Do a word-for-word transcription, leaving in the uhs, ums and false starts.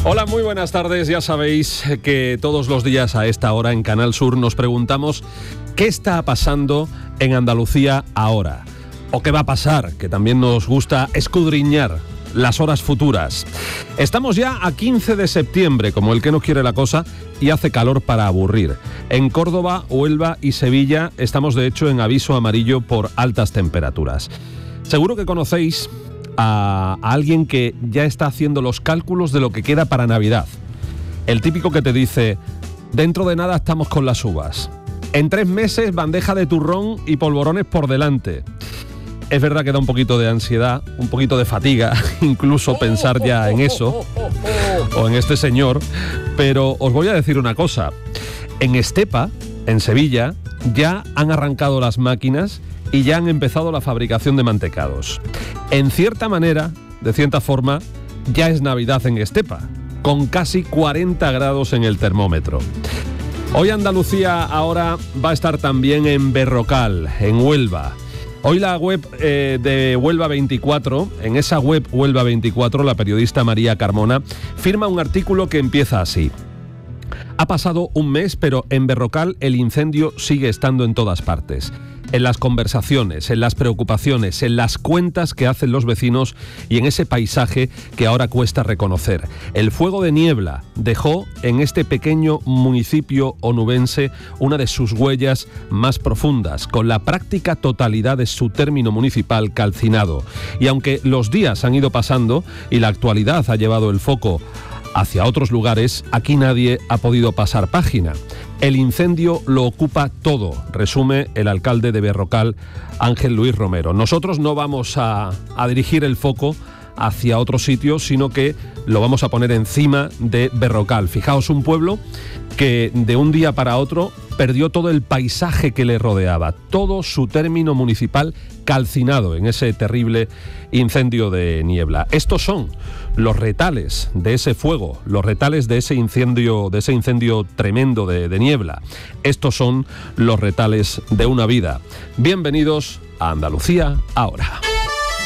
Hola, muy buenas tardes. Ya sabéis que todos los días a esta hora en Canal Sur nos preguntamos qué está pasando en Andalucía ahora. O qué va a pasar, que también nos gusta escudriñar las horas futuras. Estamos ya a quince de septiembre, como el que no quiere la cosa, y hace calor para aburrir. En Córdoba, Huelva y Sevilla estamos de hecho en aviso amarillo por altas temperaturas. Seguro que conocéis a, a alguien que ya está haciendo los cálculos de lo que queda para Navidad. El típico que te dice, dentro de nada estamos con las uvas. En tres meses bandeja de turrón y polvorones por delante. Es verdad que da un poquito de ansiedad, un poquito de fatiga, incluso pensar ya en eso, o en este señor, pero os voy a decir una cosa. En Estepa, en Sevilla, ya han arrancado las máquinas y ya han empezado la fabricación de mantecados. En cierta manera, de cierta forma, ya es Navidad en Estepa, con casi cuarenta grados en el termómetro. Hoy Andalucía ahora va a estar también en Berrocal, en Huelva. Hoy la web eh, de Huelva veinticuatro, en esa web Huelva veinticuatro, la periodista María Carmona firma un artículo que empieza así. Ha pasado un mes, pero en Berrocal el incendio sigue estando en todas partes. En las conversaciones, en las preocupaciones, en las cuentas que hacen los vecinos y en ese paisaje que ahora cuesta reconocer. El fuego de Niebla dejó en este pequeño municipio onubense una de sus huellas más profundas, con la práctica totalidad de su término municipal calcinado. Y aunque los días han ido pasando y la actualidad ha llevado el foco hacia otros lugares, aquí nadie ha podido pasar página. El incendio lo ocupa todo, resume el alcalde de Berrocal, Ángel Luis Romero. Nosotros no vamos a, a dirigir el foco hacia otro sitio, sino que lo vamos a poner encima de Berrocal. Fijaos, un pueblo que de un día para otro perdió todo el paisaje que le rodeaba, todo su término municipal calcinado en ese terrible incendio de Niebla. Estos son los retales de ese fuego, los retales de ese incendio, de ese incendio tremendo de, de Niebla. Estos son los retales de una vida. Bienvenidos a Andalucía ahora.